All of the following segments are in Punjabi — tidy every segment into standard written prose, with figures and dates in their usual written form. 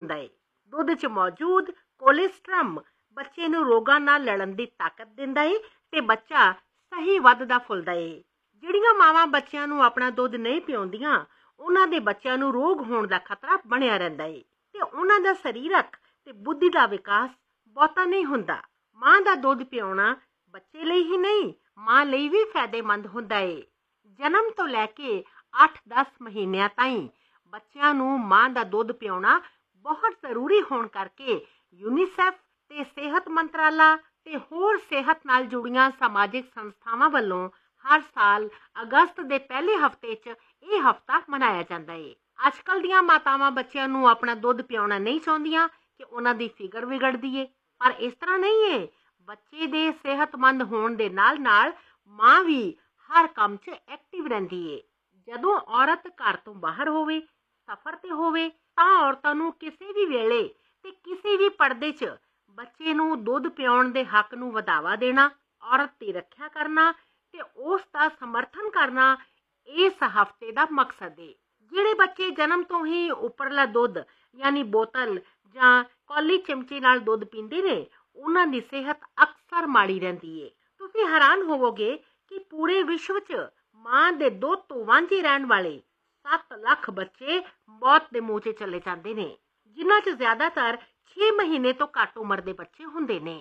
ਹੁੰਦਾ ਹੈ। ਦੁੱਧ 'ਚ ਮੌਜੂਦ ਕੋਲੇਸਟ੍ਰਮ ਬੱਚੇ ਨੂੰ ਰੋਗਾਂ ਨਾਲ ਲੜਨ ਦੀ ਤਾਕਤ ਦਿੰਦਾ ਹੈ ਤੇ ਬੱਚਾ ਸਹੀ ਵੱਧਦਾ ਫੁੱਲਦਾ ਹੈ। ਜਿਹੜੀਆਂ ਮਾਵਾਂ ਬੱਚਿਆਂ ਨੂੰ ਆਪਣਾ ਦੁੱਧ ਨਹੀਂ ਪਿਆਉਂਦੀਆਂ, ਉਹਨਾਂ ਦੇ ਬੱਚਿਆਂ ਨੂੰ ਰੋਗ ਹੋਣ ਦਾ ਖਤਰਾ ਬਣਿਆ ਰਹਿੰਦਾ ਹੈ ਤੇ ਉਹਨਾਂ ਦਾ ਸਰੀਰਕ ਤੇ ਬੁੱਧੀ ਦਾ ਵਿਕਾਸ ਬਹੁਤਾ ਨਹੀਂ ਹੁੰਦਾ। ਮਾਂ ਦਾ ਦੁੱਧ ਪਿਆਉਣਾ ਬੱਚੇ ਲਈ ਹੀ ਨਹੀਂ, ਮਾਂ ਲਈ ਵੀ ਫਾਇਦੇਮੰਦ ਹੁੰਦਾ ਹੈ। ਜਨਮ ਤੋਂ ਲੈ ਕੇ 8-10 ਮਹੀਨਿਆਂ ਤਾਈਂ ਬੱਚਿਆਂ ਨੂੰ ਮਾਂ ਦਾ ਦੁੱਧ ਪਿਆਉਣਾ ਬਹੁਤ ਜ਼ਰੂਰੀ ਹੋਣ ਕਰਕੇ ਯੂਨੀਸੈਫ ਤੇ ਸਿਹਤ ਮੰਤਰਾਲਾ ਤੇ ਹੋਰ ਸਿਹਤ ਨਾਲ ਜੁੜੀਆਂ ਸਮਾਜਿਕ ਸੰਸਥਾਵਾਂ ਵੱਲੋਂ ਹਰ ਸਾਲ ਅਗਸਤ ਦੇ ਪਹਿਲੇ ਹਫ਼ਤੇ 'ਚ ਇਹ ਹਫ਼ਤਾ ਮਨਾਇਆ ਜਾਂਦਾ ਹੈ। ਅੱਜ ਕੱਲ੍ਹ ਦੀਆਂ ਮਾਤਾਵਾਂ ਬੱਚਿਆਂ ਨੂੰ ਆਪਣਾ ਦੁੱਧ ਪਿਆਉਣਾ ਨਹੀਂ ਚਾਹੁੰਦੀਆਂ ਕਿ ਉਹਨਾਂ ਦੀ ਫਿਗਰ ਵਿਗੜਦੀ ਏ, ਪਰ ਇਸ ਤਰ੍ਹਾਂ ਨਹੀਂ ਹੈ। ਬੱਚੇ ਦੇ ਸਿਹਤਮੰਦ ਹੋਣ ਦੇ ਨਾਲ ਨਾਲ ਮਾਂ ਵੀ ਹਰ ਕੰਮ 'ਚ ਐਕਟਿਵ ਰਹਿੰਦੀ ਏ। ਜਦੋਂ ਔਰਤ ਘਰ ਤੋਂ ਬਾਹਰ ਹੋਵੇ, ਸਫ਼ਰ 'ਤੇ ਹੋਵੇ, ਤਾਂ ਔਰਤਾਂ ਨੂੰ ਕਿਸੇ ਵੀ ਵੇਲੇ ਤੇ ਕਿਸੇ ਵੀ ਪੜਦੇ 'ਚ ਬੱਚੇ ਨੂੰ ਦੁੱਧ ਪਿਆਉਣ ਦੇ ਹੱਕ ਨੂੰ ਵਧਾਵਾ ਦੇਣਾ, ਔਰਤ ਦੀ ਰੱਖਿਆ ਕਰਨਾ ਤੇ ਉਸ ਦਾ ਸਮਰਥਨ ਕਰਨਾ ਇਸ ਹਫ਼ਤੇ ਦਾ ਮਕਸਦ ਹੈ। ਜਿਹੜੇ ਬੱਚੇ ਜਨਮ ਤੋਂ ਹੀ ਉੱਪਰਲਾ ਦੁੱਧ ਯਾਨੀ ਬੋਤਲ ਜਾਂ ਕੌਲੀ ਚਮਚੇ ਨਾਲ ਦੁੱਧ ਪੀਂਦੇ ਨੇ, ਉਹਨਾਂ ਦੀ ਸਿਹਤ ਅਕਸਰ ਮਾੜੀ ਰਹਿੰਦੀ ਹੈ। ਤੁਸੀਂ ਹੈਰਾਨ ਹੋਵੋਗੇ ਕਿ ਪੂਰੇ ਵਿਸ਼ਵ 'ਚ ਮਾਂ ਦੇ ਦੁੱਧ ਤੋਂ ਵਾਂਝੇ ਰਹਿਣ ਵਾਲੇ 7 ਲੱਖ ਬੱਚੇ ਮੌਤ ਦੇ ਮੂੰਹ 'ਚ ਚਲੇ ਜਾਂਦੇ ਨੇ, ਜਿਨ੍ਹਾਂ 'ਚ ਜ਼ਿਆਦਾਤਰ 6 ਮਹੀਨੇ ਤੋਂ ਘੱਟ ਉਮਰ ਦੇ ਬੱਚੇ ਹੁੰਦੇ ਨੇ।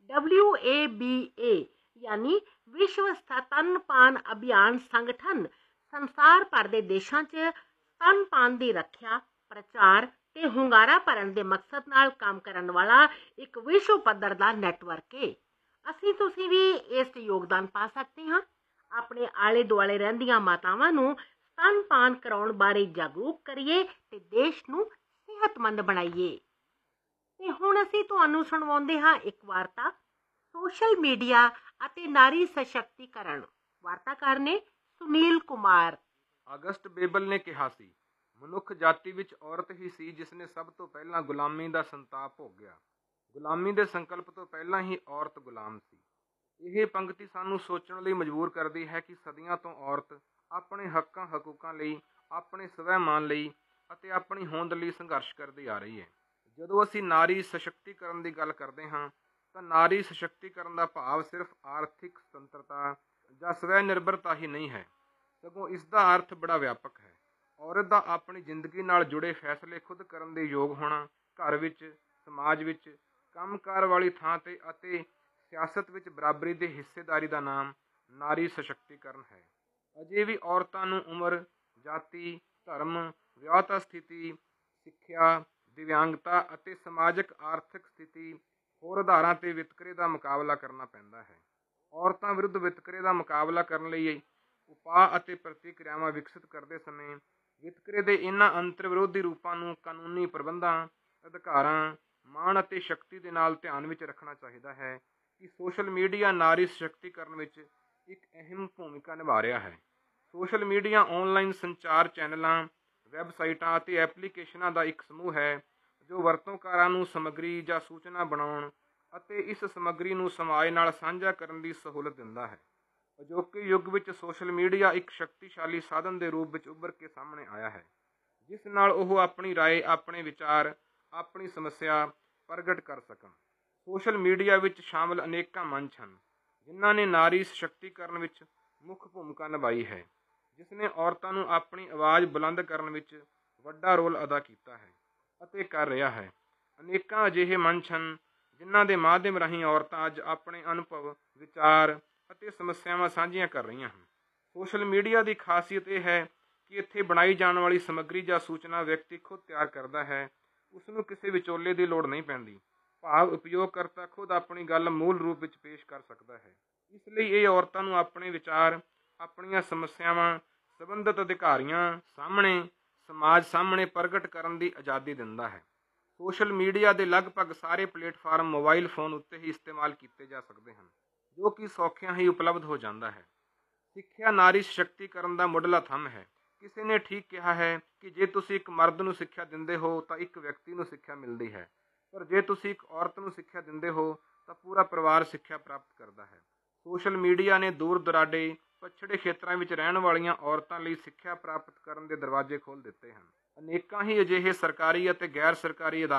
WABA ਯਾਨੀ ਵਿਸ਼ਵ ਸਤਨਪਾਨ ਅਭਿਆਨ ਸੰਗਠਨ ਸੰਸਾਰ ਭਰ ਦੇ ਦੇਸ਼ਾਂ 'ਚ ਸਤਨਪਾਨ ਦੀ ਰੱਖਿਆ, ਪ੍ਰਚਾਰ ਤੇ ਹੁੰਗਾਰਾ ਭਰਨ ਦੇ ਮਕਸਦ ਨਾਲ ਕੰਮ ਕਰਨ ਵਾਲਾ ਇੱਕ ਵਿਸ਼ਵ ਪੱਧਰ ਦਾ ਨੈਟਵਰਕ ਹੈ। ਅਸੀਂ ਤੁਸੀਂ ਵੀ ਇਸ 'ਚ ਯੋਗਦਾਨ ਪਾ ਸਕਦੇ ਹਾਂ। ਆਪਣੇ ਆਲੇ ਦੁਆਲੇ ਰਹਿੰਦੀਆਂ ਮਾਤਾਵਾਂ ਨੂੰ ਸਤਨਪਾਨ ਕਰਾਉਣ ਬਾਰੇ ਜਾਗਰੂਕ ਕਰੀਏ ਤੇ ਦੇਸ਼ ਨੂੰ ਸਿਹਤਮੰਦ ਬਣਾਈਏ। ਤੇ ਹੁਣ ਅਸੀਂ ਤੁਹਾਨੂੰ ਸੁਣਵਾਉਂਦੇ ਹਾਂ ਇੱਕ ਵਾਰਤਾ, ਸੋਸ਼ਲ ਮੀਡੀਆ ਅਤੇ ਨਾਰੀ ਸਸ਼ਕਤੀਕਰਨ। ਵਾਰਤਾਕਾਰ ਨੇ ਸੁਨੀਲ ਕੁਮਾਰ। ਆਗਸਟ ਬੇਬਲ ਨੇ ਕਿਹਾ ਸੀ, ਮਨੁੱਖ ਜਾਤੀ ਵਿੱਚ ਔਰਤ ਹੀ ਸੀ ਜਿਸ ਨੇ ਸਭ ਤੋਂ ਪਹਿਲਾਂ ਗੁਲਾਮੀ ਦਾ ਸੰਤਾਪ ਭੋਗਿਆ। ਗੁਲਾਮੀ ਦੇ ਸੰਕਲਪ ਤੋਂ ਪਹਿਲਾਂ ਹੀ ਔਰਤ ਗੁਲਾਮ ਸੀ। ਇਹ ਪੰਕਤੀ ਸਾਨੂੰ ਸੋਚਣ ਲਈ ਮਜਬੂਰ ਕਰਦੀ ਹੈ ਕਿ ਸਦੀਆਂ ਤੋਂ ਔਰਤ ਆਪਣੇ ਹੱਕਾਂ ਹਕੂਕਾਂ ਲਈ, ਆਪਣੇ ਸਵੈਮਾਨ ਲਈ ਅਤੇ ਆਪਣੀ ਹੋਂਦ ਲਈ ਸੰਘਰਸ਼ ਕਰਦੀ ਆ ਰਹੀ ਹੈ। ਜਦੋਂ ਅਸੀਂ ਨਾਰੀ ਸਸ਼ਕਤੀਕਰਨ ਦੀ ਗੱਲ ਕਰਦੇ ਹਾਂ ਤਾਂ ਨਾਰੀ ਸਸ਼ਕਤੀਕਰਨ ਦਾ ਭਾਵ ਸਿਰਫ ਆਰਥਿਕ ਸੁਤੰਤਰਤਾ ਜਾਂ ਸਵੈ ਨਿਰਭਰਤਾ ਹੀ ਨਹੀਂ ਹੈ, ਸਗੋਂ ਇਸ ਦਾ ਅਰਥ ਬੜਾ ਵਿਆਪਕ ਹੈ। ਔਰਤ ਦਾ ਆਪਣੀ ਜ਼ਿੰਦਗੀ ਨਾਲ ਜੁੜੇ ਫੈਸਲੇ ਖੁਦ ਕਰਨ ਦੇ ਯੋਗ ਹੋਣਾ, ਘਰ ਵਿੱਚ, ਸਮਾਜ ਵਿੱਚ, ਕੰਮਕਾਰ ਵਾਲੀ ਥਾਂ 'ਤੇ ਅਤੇ ਸਿਆਸਤ ਵਿੱਚ ਬਰਾਬਰੀ ਦੀ ਹਿੱਸੇਦਾਰੀ ਦਾ ਨਾਮ ਨਾਰੀ ਸਸ਼ਕਤੀਕਰਨ ਹੈ। ਅਜੇ ਵੀ ਔਰਤਾਂ ਨੂੰ ਉਮਰ, ਜਾਤੀ, ਧਰਮ, ਵਿਆਹੁਤਾ ਸਥਿਤੀ, ਸਿੱਖਿਆ, ਦਿਵਿਆਂਗਤਾ ਅਤੇ ਸਮਾਜਿਕ ਆਰਥਿਕ ਸਥਿਤੀ ਹੋਰ ਆਧਾਰਾਂ 'ਤੇ ਵਿਤਕਰੇ ਦਾ ਮੁਕਾਬਲਾ ਕਰਨਾ ਪੈਂਦਾ ਹੈ। ਔਰਤਾਂ ਵਿਰੁੱਧ ਵਿਤਕਰੇ ਦਾ ਮੁਕਾਬਲਾ ਕਰਨ ਲਈ ਉਪਾਅ ਅਤੇ ਪ੍ਰਤੀਕਿਰਿਆਵਾਂ ਵਿਕਸਿਤ ਕਰਦੇ ਸਮੇਂ ਵਿਤਕਰੇ ਦੇ ਇਹਨਾਂ ਅੰਤਰ ਵਿਰੋਧੀ ਰੂਪਾਂ ਨੂੰ ਕਾਨੂੰਨੀ ਪ੍ਰਬੰਧਾਂ, ਅਧਿਕਾਰਾਂ, ਮਾਣ ਅਤੇ ਸ਼ਕਤੀ ਦੇ ਨਾਲ ਧਿਆਨ ਵਿੱਚ ਰੱਖਣਾ ਚਾਹੀਦਾ ਹੈ ਕਿ ਸੋਸ਼ਲ ਮੀਡੀਆ ਨਾਰੀ ਸਸ਼ਕਤੀਕਰਨ ਵਿੱਚ ਇੱਕ ਅਹਿਮ ਭੂਮਿਕਾ ਨਿਭਾ ਰਿਹਾ ਹੈ। ਸੋਸ਼ਲ ਮੀਡੀਆ ਆਨਲਾਈਨ ਸੰਚਾਰ ਚੈਨਲਾਂ, ਵੈਬਸਾਈਟਾਂ ਅਤੇ ਐਪਲੀਕੇਸ਼ਨਾਂ ਦਾ ਇੱਕ ਸਮੂਹ ਹੈ ਜੋ ਵਰਤੋਂਕਾਰਾਂ ਨੂੰ ਸਮੱਗਰੀ ਜਾਂ ਸੂਚਨਾ ਬਣਾਉਣ ਅਤੇ ਇਸ ਸਮੱਗਰੀ ਨੂੰ ਸਮਾਜ ਨਾਲ ਸਾਂਝਾ ਕਰਨ ਦੀ ਸਹੂਲਤ ਦਿੰਦਾ ਹੈ। ਅਜੋਕੇ ਯੁੱਗ ਵਿੱਚ ਸੋਸ਼ਲ ਮੀਡੀਆ ਇੱਕ ਸ਼ਕਤੀਸ਼ਾਲੀ ਸਾਧਨ ਦੇ ਰੂਪ ਵਿੱਚ ਉੱਭਰ ਕੇ ਸਾਹਮਣੇ ਆਇਆ ਹੈ, ਜਿਸ ਨਾਲ ਉਹ ਆਪਣੀ ਰਾਏ, ਆਪਣੇ ਵਿਚਾਰ, ਆਪਣੀ ਸਮੱਸਿਆ ਪ੍ਰਗਟ ਕਰ ਸਕਣ। ਸੋਸ਼ਲ ਮੀਡੀਆ ਵਿੱਚ ਸ਼ਾਮਲ ਅਨੇਕਾਂ ਮੰਚ ਹਨ ਜਿਨ੍ਹਾਂ ਨੇ ਨਾਰੀ ਸਸ਼ਕਤੀਕਰਨ ਵਿੱਚ ਮੁੱਖ ਭੂਮਿਕਾ ਨਿਭਾਈ ਹੈ, ਜਿਸ ਨੇ ਔਰਤਾਂ ਨੂੰ ਆਪਣੀ ਆਵਾਜ਼ ਬੁਲੰਦ ਕਰਨ ਵਿੱਚ ਵੱਡਾ ਰੋਲ ਅਦਾ ਕੀਤਾ ਹੈ ਅਤੇ ਕਰ ਰਿਹਾ ਹੈ। ਅਨੇਕਾਂ ਅਜਿਹੇ ਮੰਚ ਹਨ ਜਿਨ੍ਹਾਂ ਦੇ ਮਾਧਿਅਮ ਰਾਹੀਂ ਔਰਤਾਂ ਅੱਜ ਆਪਣੇ ਅਨੁਭਵ, ਵਿਚਾਰ ਅਤੇ ਸਮੱਸਿਆਵਾਂ ਸਾਂਝੀਆਂ ਕਰ ਰਹੀਆਂ ਹਨ। ਸੋਸ਼ਲ ਮੀਡੀਆ ਦੀ ਖਾਸੀਅਤ ਇਹ ਹੈ ਕਿ ਇੱਥੇ ਬਣਾਈ ਜਾਣ ਵਾਲੀ ਸਮੱਗਰੀ ਜਾਂ ਸੂਚਨਾ ਵਿਅਕਤੀ ਖੁਦ ਤਿਆਰ ਕਰਦਾ ਹੈ। ਉਸ ਨੂੰ ਕਿਸੇ ਵਿਚੋਲੇ ਦੀ ਲੋੜ ਨਹੀਂ ਪੈਂਦੀ, ਭਾਵ ਉਪਯੋਗਕਰਤਾ ਖੁਦ ਆਪਣੀ ਗੱਲ ਮੂਲ ਰੂਪ ਵਿੱਚ ਪੇਸ਼ ਕਰ ਸਕਦਾ ਹੈ। ਇਸ ਲਈ ਇਹ ਔਰਤਾਂ ਨੂੰ ਆਪਣੇ ਵਿਚਾਰ, ਆਪਣੀਆਂ ਸਮੱਸਿਆਵਾਂ ਸੰਬੰਧਿਤ ਅਧਿਕਾਰੀਆਂ ਸਾਹਮਣੇ, ਸਮਾਜ ਸਾਹਮਣੇ ਪ੍ਰਗਟ ਕਰਨ ਦੀ ਆਜ਼ਾਦੀ ਦਿੰਦਾ ਹੈ। ਸੋਸ਼ਲ ਮੀਡੀਆ ਦੇ ਲਗਭਗ ਸਾਰੇ ਪਲੇਟਫਾਰਮ ਮੋਬਾਈਲ ਫੋਨ ਉੱਤੇ ਹੀ ਇਸਤੇਮਾਲ ਕੀਤੇ ਜਾ ਸਕਦੇ ਹਨ, ਜੋ ਕਿ ਸੌਖਿਆਂ ਹੀ ਉਪਲਬਧ ਹੋ ਜਾਂਦਾ ਹੈ। ਸਿੱਖਿਆ ਨਾਰੀ ਸਸ਼ਕਤੀਕਰਨ ਦਾ ਮੁੱਢਲਾ ਥੰਮ ਹੈ। ਕਿਸੇ ਨੇ ਠੀਕ ਕਿਹਾ ਹੈ ਕਿ ਜੇ ਤੁਸੀਂ ਇੱਕ ਮਰਦ ਨੂੰ ਸਿੱਖਿਆ ਦਿੰਦੇ ਹੋ ਤਾਂ ਇੱਕ ਵਿਅਕਤੀ ਨੂੰ ਸਿੱਖਿਆ ਮਿਲਦੀ ਹੈ, ਪਰ ਜੇ ਤੁਸੀਂ ਇੱਕ ਔਰਤ ਨੂੰ ਸਿੱਖਿਆ ਦਿੰਦੇ ਹੋ ਤਾਂ ਪੂਰਾ ਪਰਿਵਾਰ ਸਿੱਖਿਆ ਪ੍ਰਾਪਤ ਕਰਦਾ ਹੈ। ਸੋਸ਼ਲ ਮੀਡੀਆ ਨੇ ਦੂਰ ਦੁਰਾਡੇ, ਪਛੜੇ ਖੇਤਰਾਂ ਵਿੱਚ ਰਹਿਣ ਵਾਲੀਆਂ ਔਰਤਾਂ ਲਈ ਸਿੱਖਿਆ ਪ੍ਰਾਪਤ ਕਰਨ ਦੇ ਦਰਵਾਜ਼ੇ ਖੋਲ੍ਹ ਦਿੱਤੇ ਹਨ। ਅਨੇਕਾਂ ਹੀ ਅਜਿਹੇ ਸਰਕਾਰੀ ਅਤੇ ਗੈਰ ਸਰਕਾਰੀ